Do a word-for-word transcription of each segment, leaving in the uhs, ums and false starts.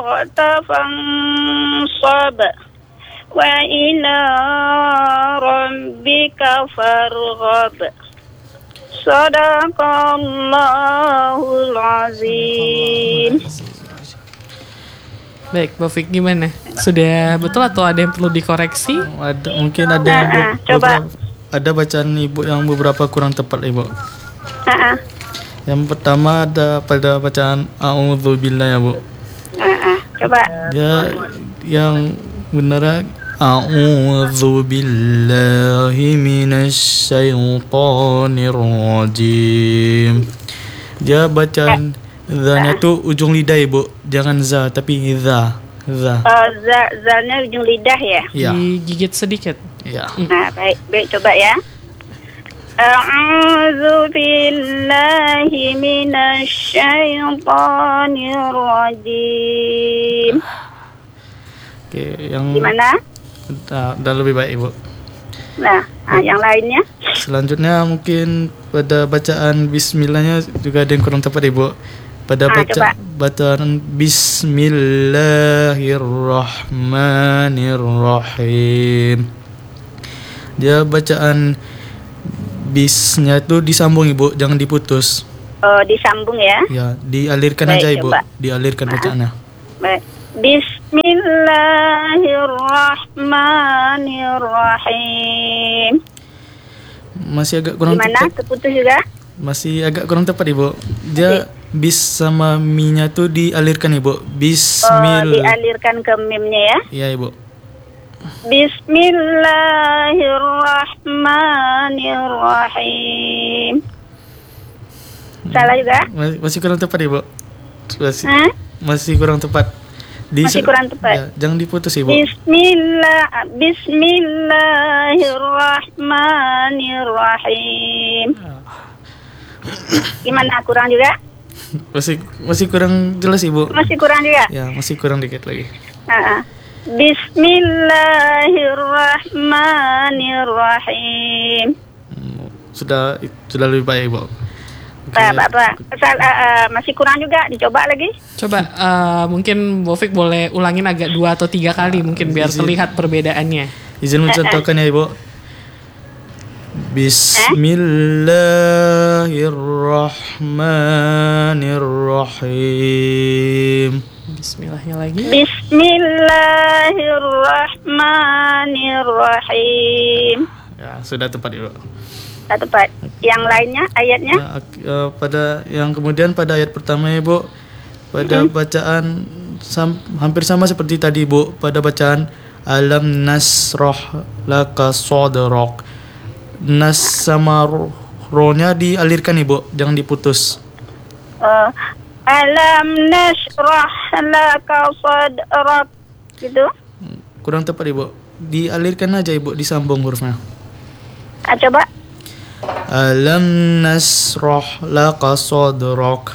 fansab wa ila rabbika farghab. Sadaqallahul azim. Baik, Mbak Fik, gimana? Sudah betul atau ada yang perlu dikoreksi? Ada, mungkin ada yang Ah, ah, coba. beberapa, ada bacaan ibu yang beberapa kurang tepat ibu. Ah, ah, Yang pertama ada pada bacaan a'udzubillah ya bu. ah, ah, coba. Dia yang benar a'udzubillahi minasyaitonir rajim. Dia bacaan zanya tuh ujung lidah ibu, jangan za tapi za. Za. Uh, za, zanya ujung lidah ya. Ya. Digigit sedikit. Ya. Nah, baik, baik coba ya. A'udzu billahi minasyaitonir rajim. Oke, yang Gimana? Udah, udah lebih baik ibu. Nah, ah, yang lainnya? Selanjutnya mungkin pada bacaan bismillahnya juga ada yang kurang tepat ibu. Pada Ah, baca coba. bacaan bismillahirrahmanirrahim. Dia bacaan bisnya itu disambung ibu, jangan diputus. Oh, disambung ya. Ya, dialirkan Baik, aja ibu, coba. dialirkan bacaannya. Baik. Bismillahirrahmanirrahim. Masih agak kurang Gimana? tepat. Terputus juga? Masih agak kurang tepat ibu. Dia bis sama mi-nya tuh dialirkan ibu. Oh, Bismillah. dialirkan ke mimnya ya. Iya ibu. Bismillahirrahmanirrahim. Salah juga? Masih, masih kurang tepat ibu. Masih, Hah? masih kurang tepat. Di- Masih kurang tepat. Ya, jangan diputus ibu. Bismillah, Bismillahirrahmanirrahim. Gimana, kurang juga? Masih masih kurang jelas ibu. Masih kurang juga? Ya, masih kurang dikit lagi. Ah, ah. Bismillahirrahmanirrahim. Hmm, Sudah sudah lebih baik ibu. Oke. Pak, Pak, Pak. Sal- ah, ah, masih kurang juga, dicoba lagi. Coba eh, mungkin Mbak Fik boleh ulangin agak dua atau tiga kali mungkin biar izin. terlihat perbedaannya. Izin mencontohkan ya ibu. Bismillahirrahmanirrahim. Bismillahnya lagi. Bismillahirrahmanirrahim. Ya, sudah tepat ibu. Tak tepat. Yang lainnya, ayatnya? Ya, ak- eh, pada yang kemudian pada ayat pertama ibu, pada bacaan sam- hampir sama seperti tadi ibu, pada bacaan alam nasroh laka sodrok, nas sama ro- ro-nya dialirkan ibu, jangan diputus. Uh, alam nashrah laka sadrak. Gitu. Kurang tepat ibu, dialirkan aja ibu, disambung hurufnya. Ah, coba. Alam nasroh laka sodrok.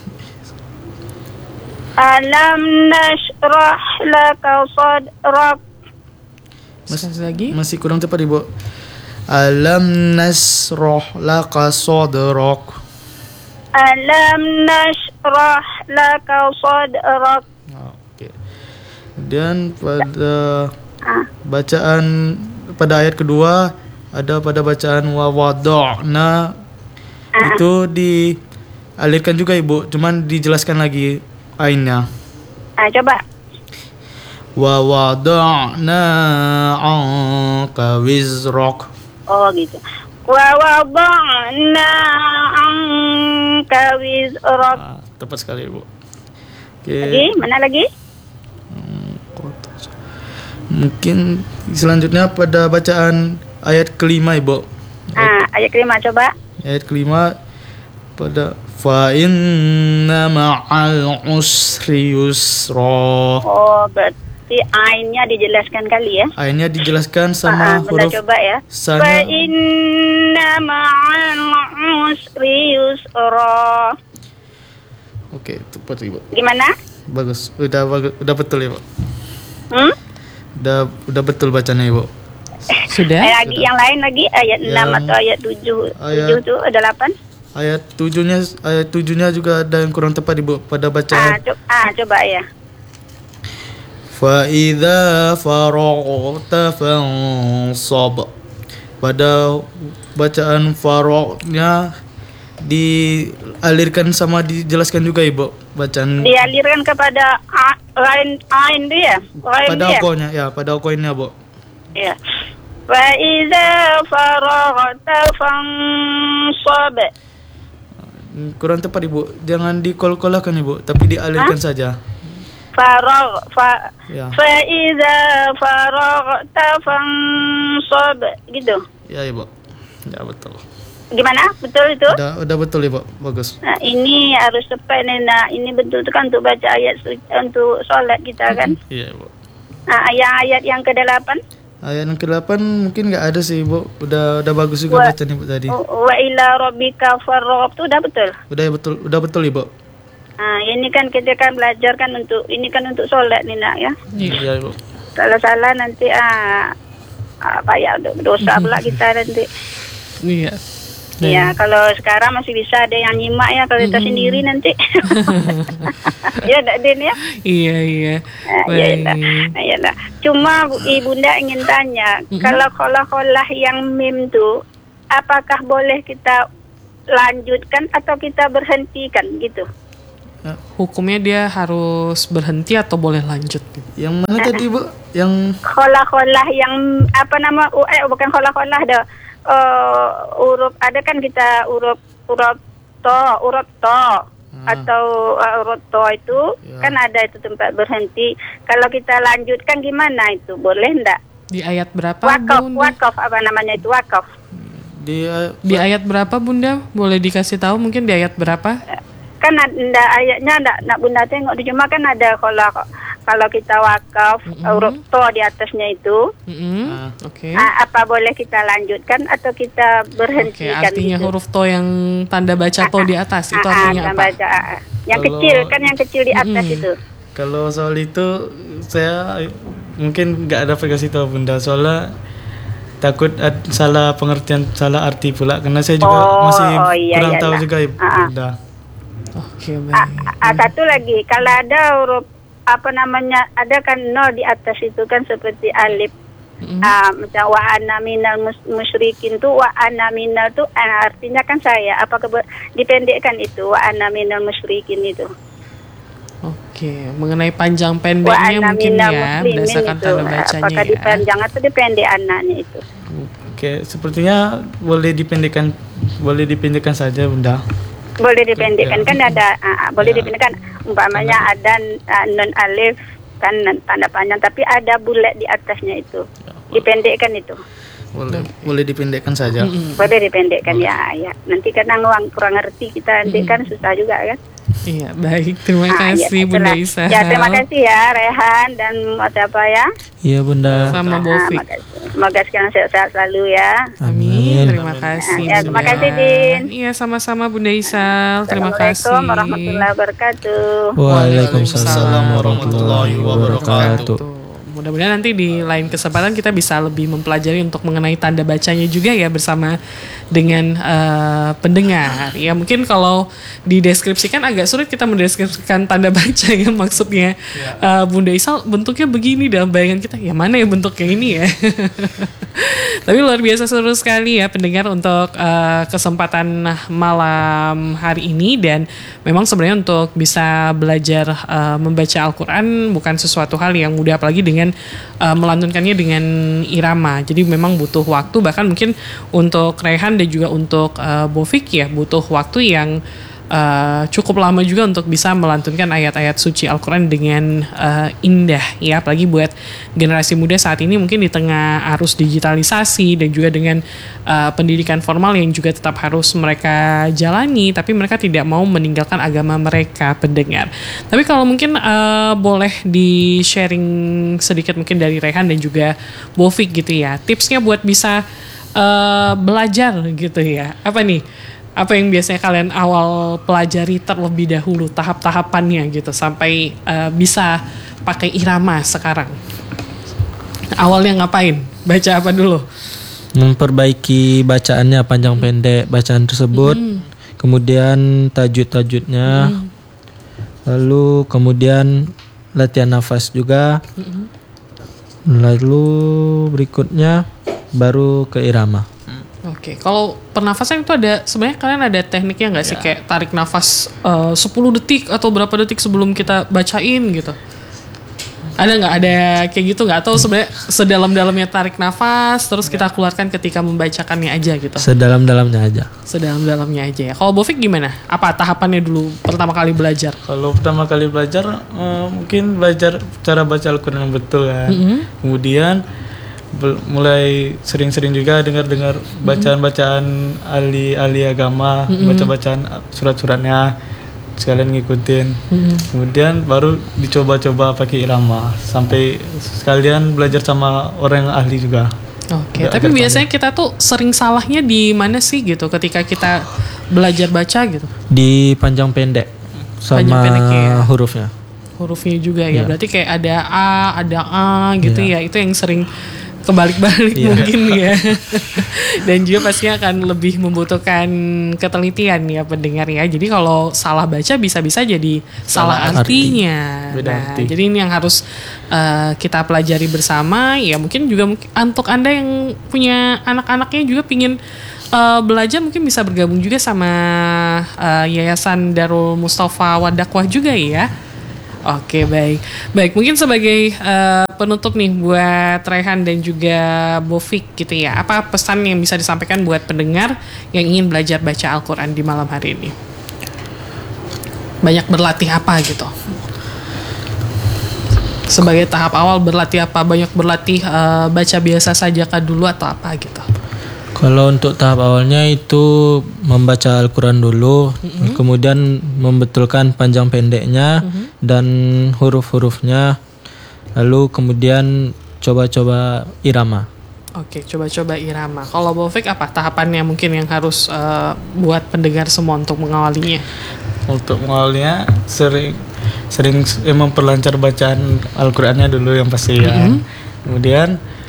Alam nashrah laka sadrak. Sekali lagi. Masih kurang tepat ibu. Alam nasroh laka sodrok. Alam nashrah laka sadrak. Oke. Dan pada Ah, bacaan pada ayat kedua ada pada bacaan wa wada'na itu dialirkan juga ibu, cuman dijelaskan lagi ainnya. ah, coba. Wa wada'na anka wizrak. Oh, gitu. Wa wada'na anka wizrak. Ah, tepat sekali ibu. Oke. Lagi, mana lagi? Mungkin selanjutnya pada bacaan ayat kelima ibu. Ah, ayat kelima, coba. Ayat kelima pada fa inna ma'al usri yusra. Oh, berarti ainnya dijelaskan kali ya. Ayatnya dijelaskan Ah, sama ah, bentar, huruf coba ya. sana. Fa inna ma'al usri yusra. Oke, tepat ibu. Gimana? Bagus. Udah bagus, udah betul ibu. Hmm? Udah udah betul bacanya ibu. Sudah? Ayat lagi yang lain lagi ayat enam Yang atau ayat tujuh. ayat- tujuh tuh ada delapan. Ayat tujuhnya ayat tujuhnya juga ada yang kurang tepat ibu pada Ah, bacaan coba, ah, coba ya. Fa idza faraghta fansab. Pada bacaan faragnya dialirkan sama dijelaskan juga Ibu bacaan. Dialirkan kepada a- lain ain dia, lain Pada dia. okonya ya, pada okonya Bu. Ya. Fa idza faraghta fansab. Kurang tepat Ibu, jangan dikol-kolakan Ibu, tapi dialirkan Hah? saja. Faragh fa Ya. fa idza faraghta fansab gitu. Ya Ibu. Ya betul. Gimana? Betul itu? Udah udah betul Ibu, bagus. Nah, ini harus tepat nih. Nah, ini betul itu kan untuk baca ayat suci, untuk sholat kita kan. Iya Ibu. Nah, ayat-ayat yang kedelapan. Ayat yang kedelapan mungkin nggak ada sih Ibu. Udah udah bagus juga Wa- bacaan Ibu tadi. Wa ila rabbika farghab itu udah betul. Udah ya betul, udah betul Ibu. Nah, ini kan kita kan belajar kan untuk ini kan untuk sholat nih nak ya. Iya Ibu. Salah-salah nanti ah apa ya dosa pula kita nanti. Iya. Iya, kalau sekarang masih bisa ada yang nyimak ya, kalau kita sendiri nanti. Ya, Dak Din ya. Iya, iya. Nah, iyalah. Nah, iyalah. Cuma Bu- Ibunda ingin tanya, kalau kolah-kolah yang mim tu, apakah boleh kita lanjutkan atau kita berhentikan gitu? Hukumnya dia harus berhenti atau boleh lanjut? Yang mana tadi Bu? Yang Kolah-kolah yang apa nama? Oh, eh bukan kolah-kolah dah. Uh, huruf ada kan kita huruf huruf to, huruf to Hmm. atau uh, huruf to itu Ya. kan ada itu tempat berhenti. Kalau kita lanjutkan gimana itu? Boleh enggak? Di ayat berapa, Wakaf, Bunda? wakaf apa namanya itu wakaf? dia Di ayat berapa, Bunda? Boleh dikasih tahu mungkin di ayat berapa? Kan ada ayatnya enggak nak Bunda tengok di cuma kan ada kalau kalau kita wakaf Mm-mm. huruf to di atasnya itu Mm-mm. Ah. Oke. ah, apa boleh kita lanjutkan atau kita Oke, berhentikan artinya gitu? huruf to yang tanda baca to di atas itu Ah, ah, artinya yang apa? baca, ah, ah. Yang Kalau- kecil kan yang kecil di atas Mm-mm. itu. kalau soal itu saya mungkin nggak ada kasih tahu Bunda soalnya takut ad- salah pengertian, salah arti pula karena saya juga Oh, masih oh, iya, kurang iya, tahu iya. juga Ibu. Ah, ah. Bunda. Oke, Ah, baik. ah, satu lagi, kalau ada huruf apa namanya, ada kan nol di atas itu kan seperti alif. Mm-mm. Ah, macam wa ana minal mus- musyrikin tu wa ana minal tu ah, artinya kan saya. Apakah ber- dipendekkan itu wa ana minal musyrikin itu? Oke, mengenai panjang Wa pendeknya ana mungkin minal ya muslimin berdasarkan itu. tanda bacanya Apakah ya. dipanjang atau dipendek anaknya itu? Oke, sepertinya boleh dipendekkan, boleh dipendekkan saja Bunda. Boleh dipendekkan Ya. kan ada ah, ah, boleh Ya. dipendekkan umpamanya ada ah, non alif kan tanda panjang tapi ada bulat di atasnya itu. Dipendekkan itu. Boleh, boleh dipendekkan saja. Mm-mm. Boleh dipendekkan ya, ya. Nanti kadang orang kurang ngerti kita nanti kan susah juga kan. Iya, baik. Terima Ah, ya, kasih Bunda itulah. Isa. Ya, terima kasih ya Rehan dan apa ya. Iya Bunda. Sama Ah, Bofik. makasih. Semoga sekarang sehat-sehat selalu ya. Amin. Amin. Terima kasih. Ya, terima Bunda. kasih, Din. Iya, sama-sama Bunda Isal. Terima kasih. Assalamualaikum warahmatullahi wabarakatuh. Waalaikumsalam warahmatullahi wabarakatuh. Tuh. Mudah-mudahan nanti di lain kesempatan kita bisa lebih mempelajari untuk mengenai tanda bacanya juga ya bersama dengan eh, pendengar. Ya mungkin kalau dideskripsikan agak sulit kita mendeskripsikan tanda baca ya maksudnya. Eh, Bunda Isal bentuknya begini dalam bayangan kita. Ya mana ya bentuknya ini ya. Tapi luar biasa seru sekali ya pendengar untuk eh, kesempatan malam hari ini dan memang sebenarnya untuk bisa belajar eh, membaca Al-Quran bukan sesuatu hal yang mudah apalagi dengan uh, melantunkannya dengan irama. Jadi memang butuh waktu bahkan mungkin untuk Rehan dan juga untuk uh, Bofik ya butuh waktu yang uh, cukup lama juga untuk bisa melantunkan ayat-ayat suci Al-Quran dengan uh, indah ya apalagi buat generasi muda saat ini mungkin di tengah arus digitalisasi dan juga dengan uh, pendidikan formal yang juga tetap harus mereka jalani tapi mereka tidak mau meninggalkan agama mereka pendengar. Tapi kalau mungkin uh, boleh di sharing sedikit mungkin dari Rehan dan juga Bofik gitu ya tipsnya buat bisa uh, belajar gitu ya apa nih apa yang biasanya kalian awal pelajari terlebih dahulu tahap-tahapannya gitu sampai uh, bisa pakai irama sekarang. Awalnya ngapain? Baca apa dulu? Memperbaiki bacaannya panjang pendek bacaan tersebut. Mm. Kemudian tajud-tajudnya. Mm. Lalu kemudian latihan nafas juga. Mm-hmm. Lalu berikutnya baru ke irama. Oke, kalau pernafasan itu ada sebenarnya kalian ada tekniknya nggak sih, kayak tarik nafas uh, sepuluh detik atau berapa detik sebelum kita bacain gitu? Ada nggak ada kayak gitu nggak? Atau sebenarnya sedalam-dalamnya tarik nafas terus kita keluarkan ketika membacakannya aja gitu? Sedalam-dalamnya aja. Sedalam-dalamnya aja ya. Kalau Bofik gimana? Apa tahapannya dulu pertama kali belajar? Kalau pertama kali belajar uh, mungkin belajar cara baca Al-Quran yang betul kan. Mm-hmm. Kemudian be- mulai sering-sering juga dengar-dengar bacaan-bacaan ahli-ahli agama, mm-hmm. baca-bacaan surat-suratnya, sekalian ngikutin. Mm-hmm. Kemudian baru dicoba-coba pakai irama sampai sekalian belajar sama orang yang ahli juga. Oke, okay, tapi biasanya kita tuh sering salahnya di mana sih gitu ketika kita belajar baca gitu? Di panjang pendek sama panjang pendek ya. hurufnya. Hurufnya juga ya. ya. Berarti kayak ada A, ada A gitu ya. ya. Itu yang sering kebalik-balik yeah. mungkin ya. Dan juga pasti akan lebih membutuhkan ketelitian ya pendengar ya. Jadi kalau salah baca bisa-bisa jadi salah, salah artinya. Arti. Nah, arti. Jadi ini yang harus uh, kita pelajari bersama. Ya mungkin juga untuk Anda yang punya anak-anaknya juga pingin uh, belajar, mungkin bisa bergabung juga sama uh, Yayasan Darul Mustafa Wadakwah juga ya. Oke, baik. Baik, mungkin sebagai uh, penutup nih buat Rehan dan juga Bofik gitu ya. Apa pesan yang bisa disampaikan buat pendengar yang ingin belajar baca Al-Quran di malam hari ini? Banyak berlatih apa gitu? Sebagai tahap awal berlatih apa? Banyak berlatih uh, baca biasa saja kah dulu atau apa gitu? Kalau untuk tahap awalnya itu membaca Al-Quran dulu, mm-hmm. kemudian membetulkan panjang pendeknya mm-hmm. dan huruf-hurufnya, lalu kemudian coba-coba irama. Oke, coba-coba irama. Kalau Bofik apa tahapannya mungkin yang harus uh, buat pendengar semua untuk mengawalinya? Untuk mengawalinya sering sering memperlancar bacaan Al-Qurannya dulu yang pasti ya. Mm-hmm. Kemudian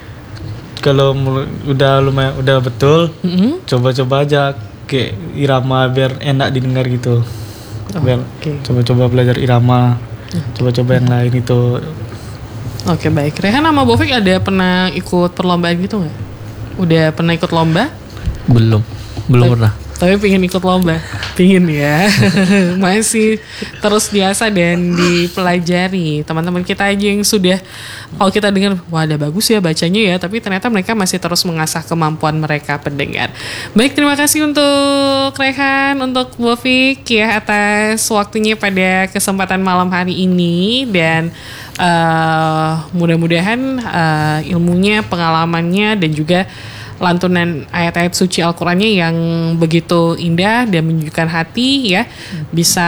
kalau udah lumayan udah betul, mm-hmm. coba-coba aja kayak irama biar enak didengar gitu. Oh, biar okay. coba-coba belajar irama, mm. coba-coba yang lain itu. Oke, okay, baik. Rehan sama Bofik ada pernah ikut perlombaan gitu nggak? Udah pernah ikut lomba? Belum, belum pernah. Tapi pengen ikut lomba, pengen ya. Masih terus biasa dan dipelajari. Teman-teman kita aja yang sudah, kalau kita dengar, wah ada bagus ya bacanya ya, tapi ternyata mereka masih terus mengasah kemampuan mereka pendengar. Baik, terima kasih untuk Rehan, untuk Bofik ya atas waktunya pada kesempatan malam hari ini, dan uh, mudah-mudahan uh, ilmunya, pengalamannya, dan juga lantunan ayat-ayat suci Al-Qurannya yang begitu indah dan menunjukkan hati ya, bisa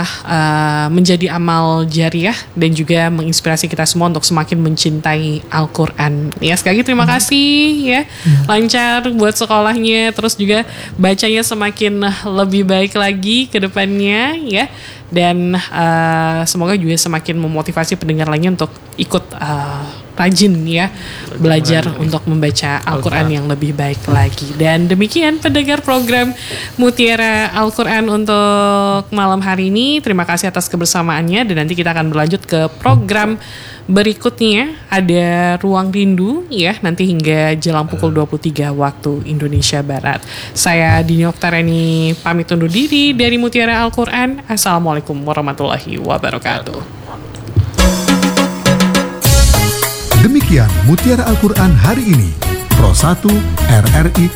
uh, menjadi amal jariah dan juga menginspirasi kita semua untuk semakin mencintai Al-Quran ya. Sekali lagi terima kasih ya, lancar buat sekolahnya, terus juga bacanya semakin lebih baik lagi ke depannya ya, dan uh, semoga juga semakin memotivasi pendengar lainnya untuk ikut uh, rajin ya belajar untuk membaca Al-Quran yang lebih baik lagi. Dan demikian pendengar program Mutiara Al-Quran untuk malam hari ini. Terima kasih atas kebersamaannya, dan nanti kita akan berlanjut ke program berikutnya. Ada Ruang Rindu ya, nanti hingga jelang pukul dua puluh tiga waktu Indonesia Barat. Saya Dini Oktareni pamit undur diri dari Mutiara Al-Quran. Assalamualaikum warahmatullahi wabarakatuh. Demikian Mutiara Al-Quran hari ini. Pro satu R R I